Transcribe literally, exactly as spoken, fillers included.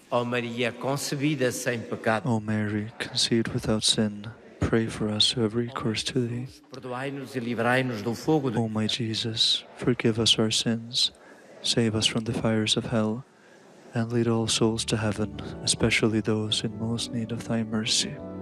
Ó Maria concebida sem pecado, O Mary, conceived without sin, pray for us who have recourse to thee. perdoai-nos e livrai-nos do fogo do O my Jesus, forgive us our sins, save us from the fires of hell, and lead all souls to heaven, especially those in most need of thy mercy.